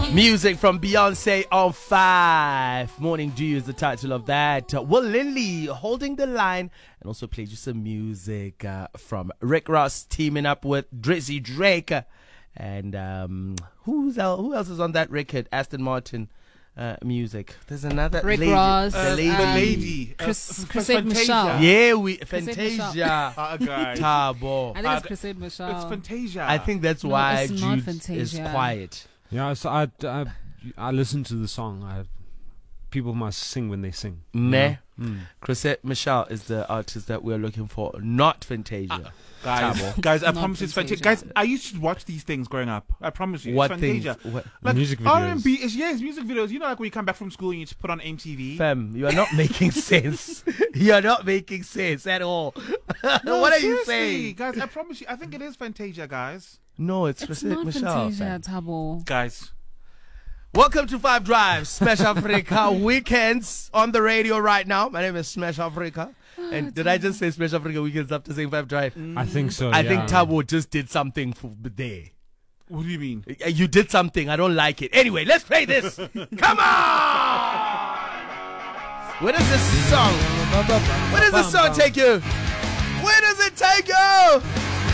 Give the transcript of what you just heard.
Music from Beyonce on 5. Morning Dew is the title of that. Will Lindley holding the line, and also played you some music from Rick Ross teaming up with Drizzy Drake. And who else is on that record? Aston Martin music. There's another Rick lady. Ross, the lady. Chrisette Michelle. Yeah, Fantasia. Guys. Tabo. I think it's Chrisette Michelle. It's Fantasia. I think that's why it's not Jude Fantasia. is quiet. Yeah, so I listen to the song. People must sing when they sing. Meh. Chrisette Michelle is the artist that we're looking for, not Fantasia. Guys, I Not promise it's Fantasia. Fantasia. Guys, I used to watch these things growing up. I promise you. What it's things? Fantasia. What? Like Music videos. R&B is music videos. You know, like when you come back from school and you just put on MTV. Fam, you are not making sense. You are not making sense at all. No, what are you seriously, saying? guys? I promise you. I think it is Fantasia, guys. No, it's It's Chrisette not Michelle. Fantasia, fam. Tabo. Guys, Welcome to 5 Drive, Smash Africa Weekends on the radio right now. My name is Smash Africa. And did I just say Smash Africa Weekends after saying 5 Drive? I think so. I yeah. think Tabo just did something there. what do you mean? You did something. I don't like it. Anyway, let's play this. Come on! Where does this song take you? Where does it take you?